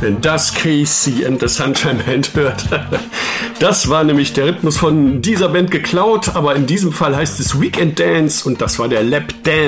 wenn das Casey and the Sunshine Band hört. Das war nämlich der Rhythmus von dieser Band geklaut, aber in diesem Fall heißt es Weekend Dance und das war der Lap Dance.